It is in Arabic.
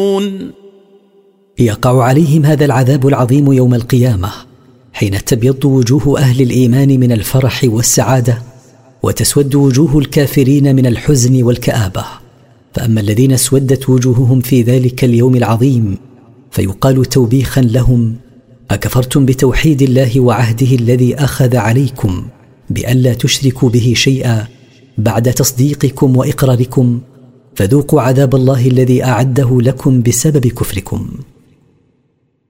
يقع عليهم هذا العذاب العظيم يوم القيامة حين تبيض وجوه أهل الإيمان من الفرح والسعادة، وتسود وجوه الكافرين من الحزن والكآبة. فأما الذين اسودت وجوههم في ذلك اليوم العظيم فيقال توبيخا لهم: أكفرتم بتوحيد الله وعهده الذي أخذ عليكم بألا تشركوا به شيئا بعد تصديقكم وإقراركم، فذوقوا عذاب الله الذي أعده لكم بسبب كفركم.